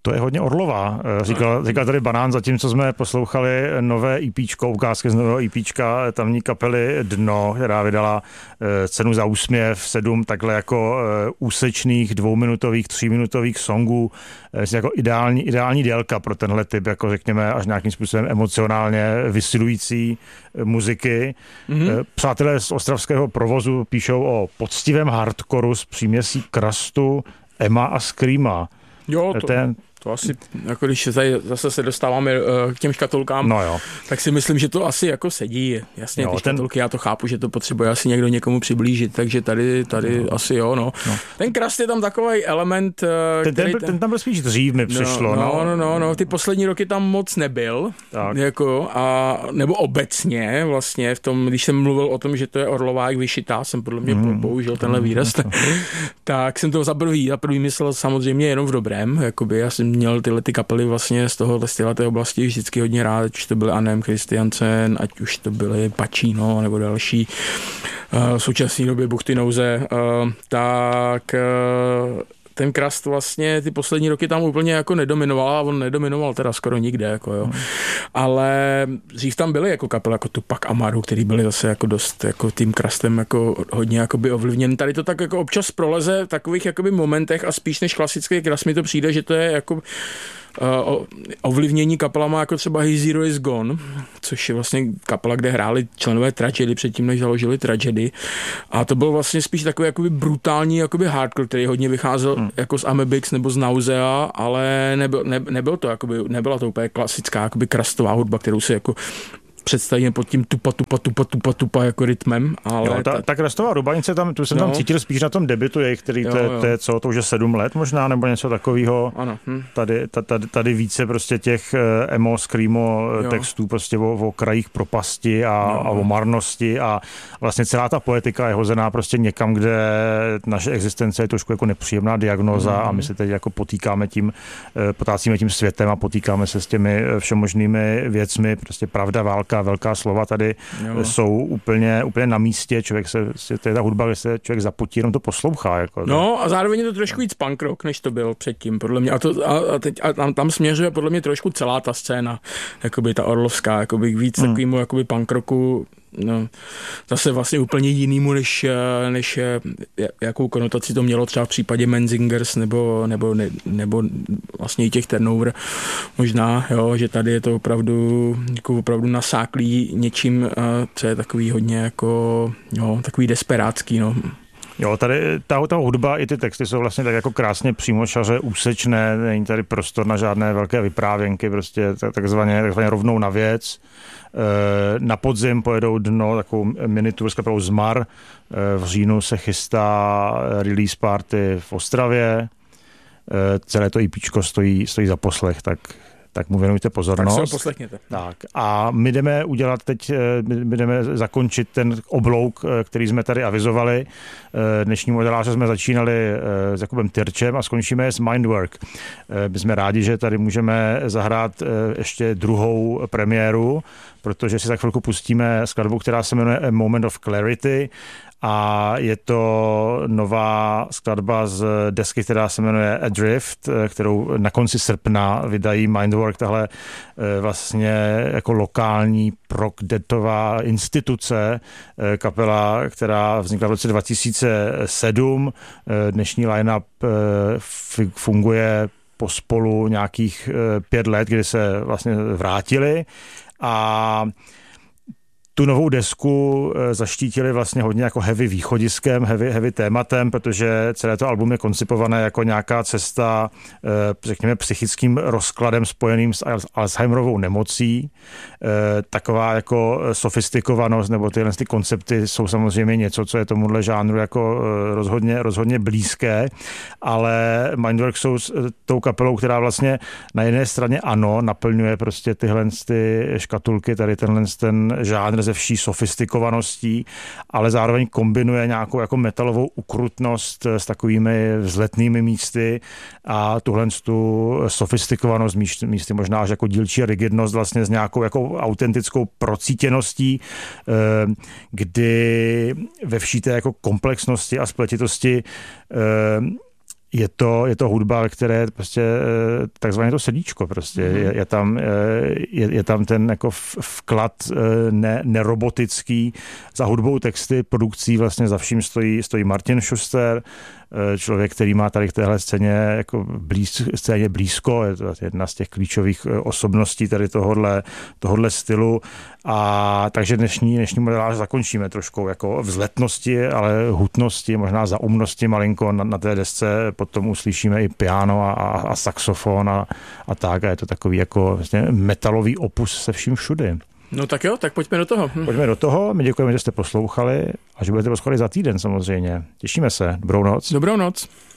To je hodně Orlová, říkal tady Banán, zatímco jsme poslouchali nové EPčko, ukázky z nového EPčka tamní kapely Dno, která vydala Cenu za úsměv, 7 takhle jako úsečných 2minutových, 3minutových songů, jako ideální délka pro tenhle typ, jako řekněme, až nějakým způsobem emocionálně vysilující muziky. Přátelé z ostravského provozu píšou o poctivém hardcoru s příměsí krastu, ema a screama. Jo, to asi, jako když zase se dostáváme k těm škatulkám, tak si myslím, že to asi jako sedí. Jasně, ty škatulky, já to chápu, že to potřebuje asi někdo někomu přiblížit, takže tady asi jo, no. Ten krast je tam takový element, ten tam byl spíš dřív, mi přišlo. No, ty poslední roky tam moc nebyl, jako, nebo obecně vlastně v tom, když jsem mluvil o tom, že to je Orlová jak vyšitá, jsem podle mě použil tenhle výraz, tak jsem to za prvý myslel samozřejmě jenom v dobrém, jakoby já jsem měl tyhle ty kapely vlastně z téhleté oblasti vždycky hodně rád, ať už to byly Anem Christiansen, ať už to byly Pacino nebo další v současné době Buchty nouze, tak ten krast vlastně ty poslední roky tam úplně jako nedominoval a on nedominoval teda skoro nikde, jako jo. Ale dřív tam byly jako kapely jako Tupac Amaru, který byli zase jako dost jako tím krastem jako hodně jakoby ovlivněn. Tady to tak jako občas proleze v takových jakoby momentech a spíš než klasický krast mi to přijde, že to je jako ovlivnění kapelama jako třeba His Hero Is Gone, což je vlastně kapela, kde hráli členové Tragedy předtím, než založili Tragedy. A to byl vlastně spíš takový jakoby brutální jakoby hardcore, který hodně vycházel jako z Amebix nebo z Nausea, ale nebyl to jakoby, nebyla to úplně klasická jakoby krastová hudba, kterou si jako představíme pod tím tupa jako rytmem, ale... Jo, ta krastová rubanice, tu jsem tam cítil spíš na tom debutu jejich, který to je co, to už je 7 let možná, nebo něco takového. Ano. Tady více prostě těch emo, screamo textů prostě o krajích propasti a o marnosti a vlastně celá ta poetika je hozená prostě někam, kde naše existence je trošku jako nepříjemná diagnóza a my se teď jako potácíme tím světem a potýkáme se s těmi všemožnými věcmi, prostě pravda, válka, velká slova tady jsou úplně na místě, to je ta hudba, kde se člověk zapotí, jenom to poslouchá. Jako, no a zároveň je to trošku víc punk rock, než to byl předtím, podle mě. A tam směřuje podle mě trošku celá ta scéna, jakoby ta orlovská, jakoby víc takovýmu jakoby punk rocku, no, zase vlastně úplně jinýmu, než jakou konotaci to mělo třeba v případě Menzingers nebo vlastně i těch Turnover možná, jo, že tady je to opravdu nasáklý něčím, co je takový hodně jako, takový desperátský, no. Jo, tady ta hudba i ty texty jsou vlastně tak jako krásně přímočaře úsečné, není tady prostor na žádné velké vyprávěnky, prostě takzvaně rovnou na věc. Na podzim pojedou Dno, takovou minitur s kapelou Zmar. V říjnu se chystá release party v Ostravě. Celé to EPčko stojí za poslech, tak mu věnujte pozornost. Tak se ho poslechněte. Tak a my jdeme zakončit ten oblouk, který jsme tady avizovali. Dnešní modeláře jsme začínali s Jakubem Tyrčem a skončíme s Mindwork. My jsme rádi, že tady můžeme zahrát ještě druhou premiéru, protože si za chvilku pustíme skladbu, která se jmenuje A Moment of Clarity. A je to nová skladba z desky, která se jmenuje Adrift, kterou na konci srpna vydají Mindwork, tahle vlastně jako lokální prog-detová instituce, kapela, která vznikla v roce 2007. Dnešní line-up funguje pospolu nějakých 5 let, kdy se vlastně vrátili a tu novou desku zaštítili vlastně hodně jako heavy východiskem, heavy tématem, protože celé to album je koncipované jako nějaká cesta, řekněme, psychickým rozkladem spojeným s Alzheimerovou nemocí. Taková jako sofistikovanost nebo tyhle ty koncepty jsou samozřejmě něco, co je tomuhle žánru jako rozhodně blízké, ale Mindwork jsou tou kapelou, která vlastně na jedné straně naplňuje prostě tyhle ty škatulky, tady ten žánr ze vší sofistikovaností, ale zároveň kombinuje nějakou jako metalovou ukrutnost s takovými vzletnými místy a tuhle tu sofistikovanost místy možná až jako dílčí rigidnost vlastně s nějakou jako autentickou procítěností, kdy ve vší té jako komplexnosti a spletitosti je to hudba, ve které prostě takzvané to srdíčko prostě. Je tam ten jako vklad nerobotický. Za hudbou, texty, produkcí vlastně za vším stojí Martin Schuster, člověk, který má tady k téhle scéně jako scéně blízko, je to jedna z těch klíčových osobností tady tohodle stylu. A takže dnešní modelář zakončíme trošku jako vzletnosti, ale hutnosti, možná zaumnosti malinko na té desce, potom uslyšíme i piano a saxofon a tak. A je to takový jako vlastně metalový opus se vším všudy. No tak jo, tak pojďme do toho. Pojďme do toho, my děkujeme, že jste poslouchali a že budete poslouchali za týden samozřejmě. Těšíme se. Dobrou noc. Dobrou noc.